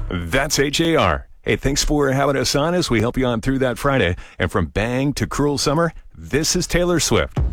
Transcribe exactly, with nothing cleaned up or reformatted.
That's H A R. Hey, thanks for having us on as we help you on through that Friday. And from bang to cruel summer, this is Taylor Swift.